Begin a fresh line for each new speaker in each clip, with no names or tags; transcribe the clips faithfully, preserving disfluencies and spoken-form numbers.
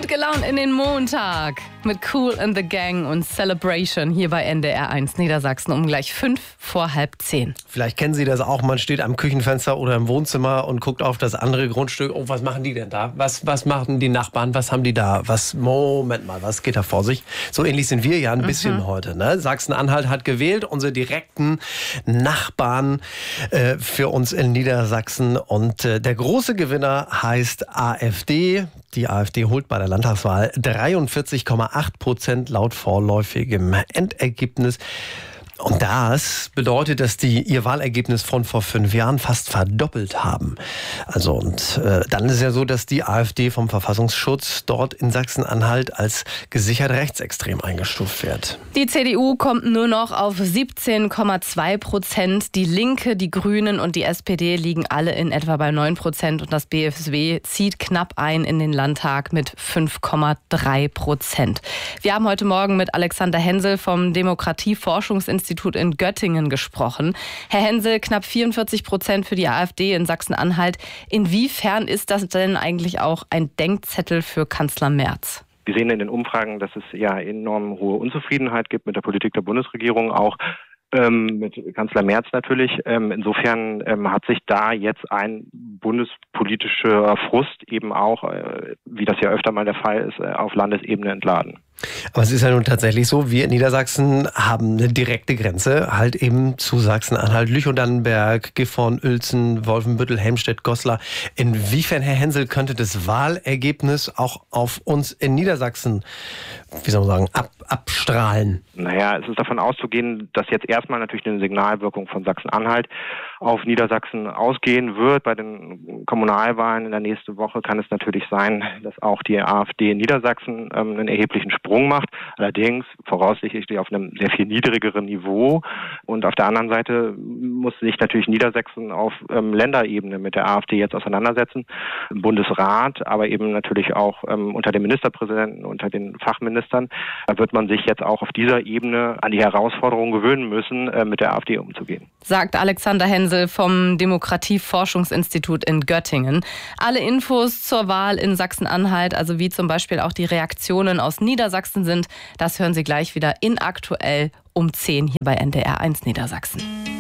Gut gelaunt in den Montag mit Kool and the Gang und Celebration hier bei N D R eins Niedersachsen um gleich fünf vor halb zehn.
Vielleicht kennen Sie das auch, man steht am Küchenfenster oder im Wohnzimmer und guckt auf das andere Grundstück. Oh, was machen die denn da? Was, was machen die Nachbarn? Was haben die da? Was, Moment mal, was geht da vor sich? So ähnlich sind wir ja ein bisschen mhm. heute. Ne? Sachsen-Anhalt hat gewählt, unsere direkten Nachbarn äh, für uns in Niedersachsen. Und äh, der große Gewinner heißt AfD. Die AfD holt bei der Landtagswahl dreiundvierzig Komma acht Prozent laut vorläufigem Endergebnis. Und das bedeutet, dass die ihr Wahlergebnis von vor fünf Jahren fast verdoppelt haben. Also und äh, dann ist ja so, dass die AfD vom Verfassungsschutz dort in Sachsen-Anhalt als gesichert rechtsextrem eingestuft wird.
Die C D U kommt nur noch auf siebzehn Komma zwei Prozent. Die Linke, die Grünen und die S P D liegen alle in etwa bei neun Prozent. Und das B F W zieht knapp ein in den Landtag mit fünf Komma drei Prozent. Wir haben heute Morgen mit Alexander Hensel vom Demokratieforschungsinstitut in Göttingen gesprochen. Herr Hensel, knapp vierundvierzig Prozent für die AfD in Sachsen-Anhalt. Inwiefern ist das denn eigentlich auch ein Denkzettel für Kanzler Merz?
Wir sehen in den Umfragen, dass es ja enorm hohe Unzufriedenheit gibt mit der Politik der Bundesregierung, auch ähm, mit Kanzler Merz natürlich. Ähm, insofern ähm, hat sich da jetzt ein bundespolitischer Frust eben auch, äh, wie das ja öfter mal der Fall ist, äh, auf Landesebene entladen.
Aber es ist ja nun tatsächlich so, wir in Niedersachsen haben eine direkte Grenze, halt eben zu Sachsen-Anhalt, Lüchow-Dannenberg, Gifhorn, Uelzen, Wolfenbüttel, Helmstedt, Goslar. Inwiefern, Herr Hensel, könnte das Wahlergebnis auch auf uns in Niedersachsen, wie soll man sagen, ab, abstrahlen?
Naja, es ist davon auszugehen, dass jetzt erstmal natürlich eine Signalwirkung von Sachsen-Anhalt auf Niedersachsen ausgehen wird. Bei den Kommunalwahlen in der nächsten Woche kann es natürlich sein, dass auch die AfD in Niedersachsen ähm, einen erheblichen Sprung macht. Allerdings voraussichtlich auf einem sehr viel niedrigeren Niveau. Und auf der anderen Seite muss sich natürlich Niedersachsen auf ähm, Länderebene mit der AfD jetzt auseinandersetzen. Im Bundesrat, aber eben natürlich auch ähm, unter den Ministerpräsidenten, unter den Fachministern. Da wird man sich jetzt auch auf dieser Ebene an die Herausforderung gewöhnen müssen, äh, mit der AfD umzugehen.
Sagt Alexander Hensel vom Demokratieforschungsinstitut in Göttingen. Alle Infos zur Wahl in Sachsen-Anhalt, also wie zum Beispiel auch die Reaktionen aus Niedersachsen sind, das hören Sie gleich wieder in Aktuell um zehn hier bei N D R eins Niedersachsen.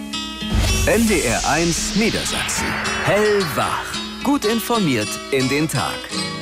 N D R eins Niedersachsen. Hellwach. Gut informiert in den Tag.